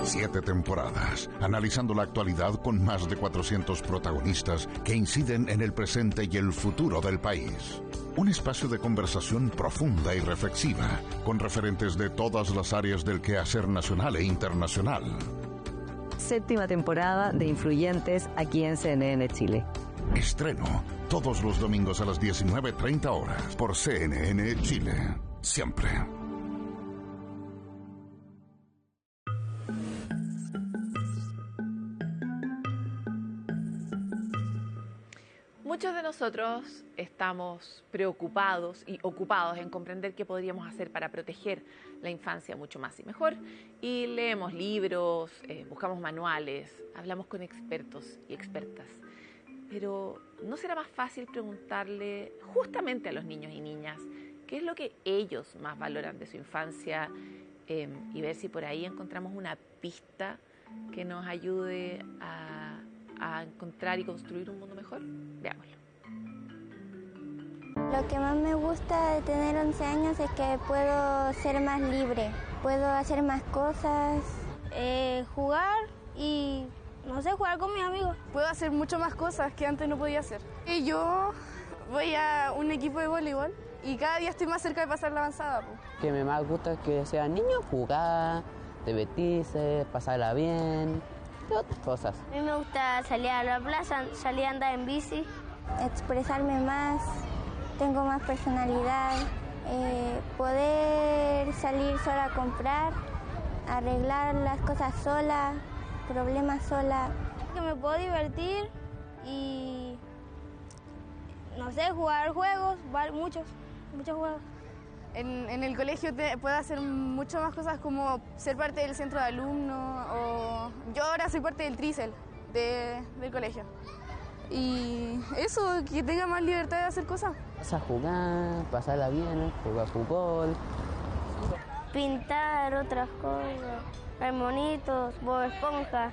7 temporadas, analizando la actualidad con más de 400 protagonistas que inciden en el presente y el futuro del país. Un espacio de conversación profunda y reflexiva, con referentes de todas las áreas del quehacer nacional e internacional. 7ª temporada de Influyentes aquí en CNN Chile. Estreno todos los domingos a las 19:30 horas por CNN Chile. Siempre. Muchos de nosotros estamos preocupados y ocupados en comprender qué podríamos hacer para proteger la infancia mucho más y mejor. Y leemos libros, buscamos manuales, hablamos con expertos y expertas. Pero ¿no será más fácil preguntarle justamente a los niños y niñas qué es lo que ellos más valoran de su infancia y ver si por ahí encontramos una pista que nos ayude a encontrar y construir un mundo mejor? Veámoslo. Lo que más me gusta de tener 11 años es que puedo ser más libre, puedo hacer más cosas, jugar y, no sé, jugar con mis amigos. Puedo hacer mucho más cosas que antes no podía hacer. Y yo voy a un equipo de voleibol y cada día estoy más cerca de pasar la avanzada. Lo que me más gusta es que sean niños, jugar, divertirse, pasarla bien. Otras cosas. A mí me gusta salir a la plaza, salir a andar en bici, expresarme más, tengo más personalidad, poder salir sola a comprar, arreglar las cosas sola, problemas sola. Que me puedo divertir y, no sé, jugar juegos, muchos juegos. En el colegio puedo hacer mucho más cosas como ser parte del centro de alumnos o yo ahora soy parte del trícel del colegio. Y eso, que tenga más libertad de hacer cosas. Vas a jugar, pasarla bien, jugar fútbol. Pintar otras cosas, ver monitos, Bob Esponja.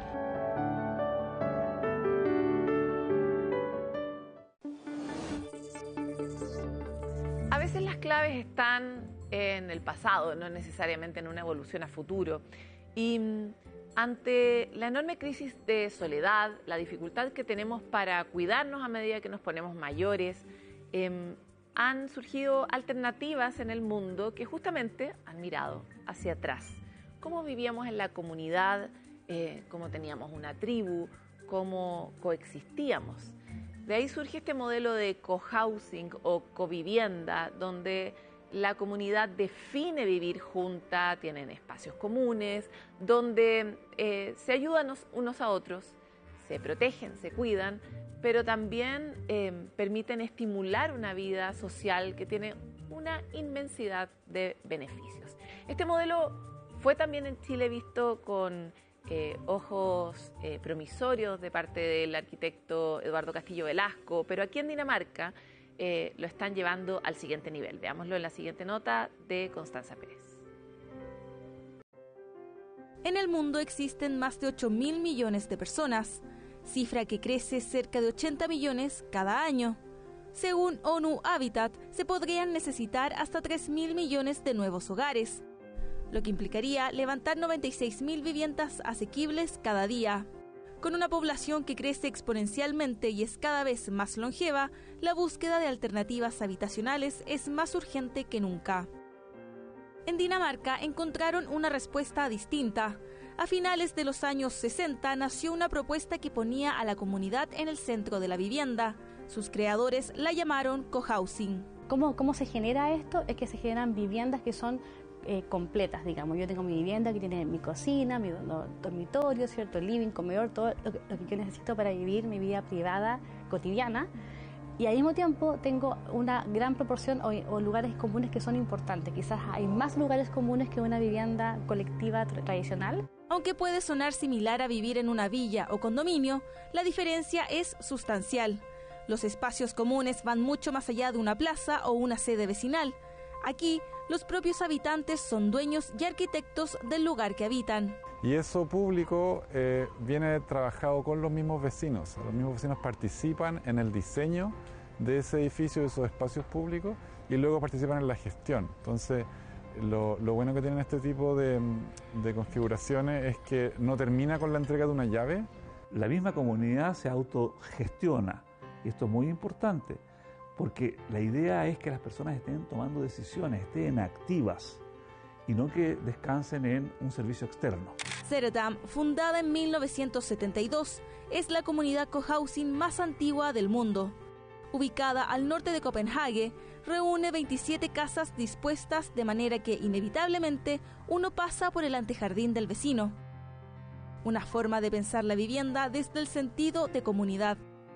A veces las claves están en el pasado, no necesariamente en una evolución a futuro. Y ante la enorme crisis de soledad, la dificultad que tenemos para cuidarnos a medida que nos ponemos mayores, han surgido alternativas en el mundo que justamente han mirado hacia atrás. Cómo vivíamos en la comunidad, cómo teníamos una tribu, cómo coexistíamos. De ahí surge este modelo de cohousing o covivienda, donde la comunidad define vivir junta, tienen espacios comunes, donde se ayudan unos a otros, se protegen, se cuidan, pero también permiten estimular una vida social que tiene una inmensidad de beneficios. Este modelo fue también en Chile visto con ojos promisorios de parte del arquitecto Eduardo Castillo Velasco, pero aquí en Dinamarca lo están llevando al siguiente nivel. Veámoslo en la siguiente nota de Constanza Pérez. En el mundo existen más de 8.000 millones de personas, cifra que crece cerca de 80 millones cada año. Según ONU Habitat, se podrían necesitar hasta 3.000 millones de nuevos hogares, lo que implicaría levantar 96.000 viviendas asequibles cada día. Con una población que crece exponencialmente y es cada vez más longeva, la búsqueda de alternativas habitacionales es más urgente que nunca. En Dinamarca encontraron una respuesta distinta. A finales de los años 60 nació una propuesta que ponía a la comunidad en el centro de la vivienda. Sus creadores la llamaron cohousing. ¿Cómo se genera esto? Es que se generan viviendas que son completas, digamos. Yo tengo mi vivienda que tiene mi cocina, mi dormitorio, ¿cierto? Living, comedor, todo lo que yo necesito para vivir mi vida privada cotidiana. Y al mismo tiempo tengo una gran proporción o lugares comunes que son importantes. Quizás hay más lugares comunes que una vivienda colectiva tradicional. Aunque puede sonar similar a vivir en una villa o condominio, la diferencia es sustancial. Los espacios comunes van mucho más allá de una plaza o una sede vecinal. Aquí, los propios habitantes son dueños y arquitectos del lugar que habitan. Y eso público viene trabajado con los mismos vecinos. Los mismos vecinos participan en el diseño de ese edificio, de esos espacios públicos, y luego participan en la gestión. Entonces, Lo bueno que tienen este tipo de configuraciones es que no termina con la entrega de una llave. La misma comunidad se autogestiona, y esto es muy importante, porque la idea es que las personas estén tomando decisiones, estén activas, y no que descansen en un servicio externo. Ceredam, fundada en 1972, es la comunidad cohousing más antigua del mundo. Ubicada al norte de Copenhague, reúne 27 casas dispuestas de manera que inevitablemente uno pasa por el antejardín del vecino. Una forma de pensar la vivienda desde el sentido de comunidad.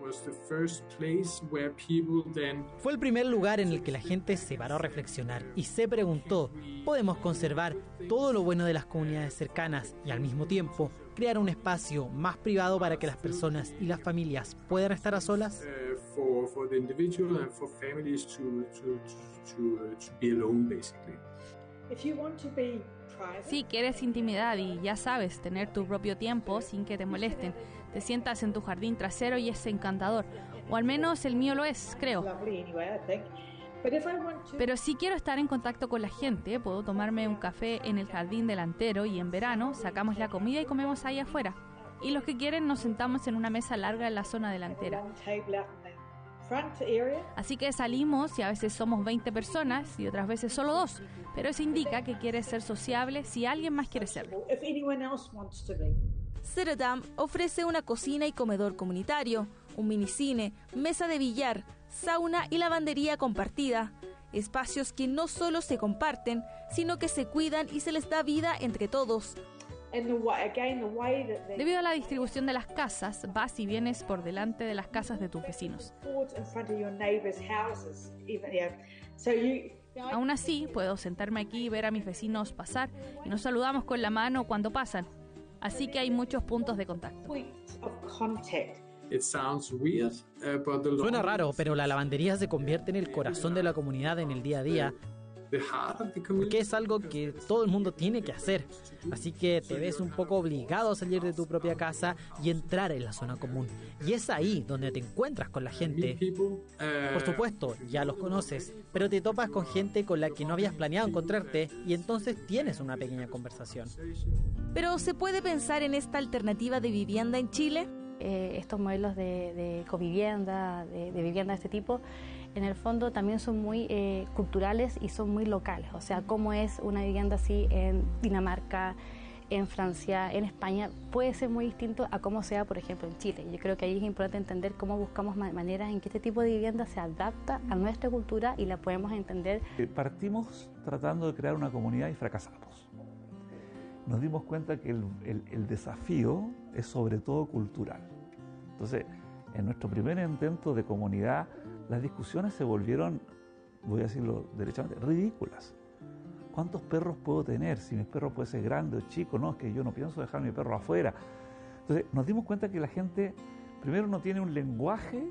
Fue el primer lugar en el que la gente se paró a reflexionar y se preguntó, ¿podemos conservar todo lo bueno de las comunidades cercanas y al mismo tiempo crear un espacio más privado para que las personas y las familias puedan estar a solas? Si quieres intimidad y ya sabes, tener tu propio tiempo sin que te molesten, te sientas en tu jardín trasero y es encantador, o al menos el mío lo es, creo. Pero si quiero estar en contacto con la gente, puedo tomarme un café en el jardín delantero y en verano sacamos la comida y comemos ahí afuera. Y los que quieren nos sentamos en una mesa larga en la zona delantera. Así que salimos y a veces somos 20 personas y otras veces solo 2, pero eso indica que quieres ser sociable si alguien más quiere serlo. Ceredam ofrece una cocina y comedor comunitario, un minicine, mesa de billar, sauna y lavandería compartida. Espacios que no solo se comparten, sino que se cuidan y se les da vida entre todos. Debido a la distribución de las casas, vas y vienes por delante de las casas de tus vecinos. Aún así, puedo sentarme aquí y ver a mis vecinos pasar y nos saludamos con la mano cuando pasan. Así que hay muchos puntos de contacto. Suena raro, pero la lavandería se convierte en el corazón de la comunidad en el día a día, porque es algo que todo el mundo tiene que hacer. Así que te ves un poco obligado a salir de tu propia casa y entrar en la zona común. Y es ahí donde te encuentras con la gente. Por supuesto, ya los conoces, pero te topas con gente con la que no habías planeado encontrarte y entonces tienes una pequeña conversación. ¿Pero se puede pensar en esta alternativa de vivienda en Chile? Estos modelos de covivienda, de vivienda de este tipo, en el fondo también son muy culturales y son muy locales. O sea, cómo es una vivienda así en Dinamarca, en Francia, en España, puede ser muy distinto a cómo sea, por ejemplo, en Chile. Yo creo que ahí es importante entender cómo buscamos maneras en que este tipo de vivienda se adapta a nuestra cultura y la podemos entender. Partimos tratando de crear una comunidad y fracasamos. Nos dimos cuenta que el desafío es sobre todo cultural. Entonces, en nuestro primer intento de comunidad, las discusiones se volvieron, voy a decirlo derechamente, ridículas. ¿Cuántos perros puedo tener? Si mi perro puede ser grande o chico, no, es que yo no pienso dejar mi perro afuera. Entonces, nos dimos cuenta que la gente, primero, no tiene un lenguaje,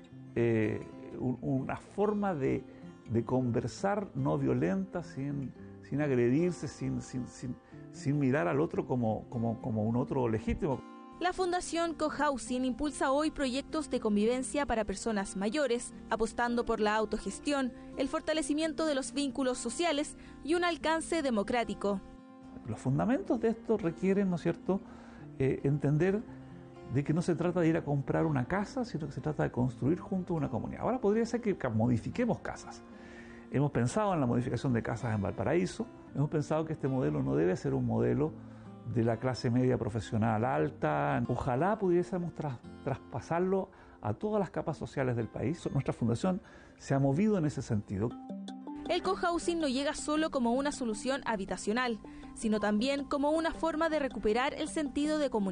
una forma de conversar no violenta, sin agredirse, sin mirar al otro como un otro legítimo. La Fundación Cohousing impulsa hoy proyectos de convivencia para personas mayores, apostando por la autogestión, el fortalecimiento de los vínculos sociales y un alcance democrático. Los fundamentos de esto requieren, ¿no es cierto?, entender de que no se trata de ir a comprar una casa, sino que se trata de construir junto a una comunidad. Ahora podría ser que modifiquemos casas. Hemos pensado en la modificación de casas en Valparaíso, hemos pensado que este modelo no debe ser un modelo de la clase media profesional alta. Ojalá pudiésemos traspasarlo a todas las capas sociales del país. Nuestra fundación se ha movido en ese sentido. El cohousing no llega solo como una solución habitacional, sino también como una forma de recuperar el sentido de comunidad.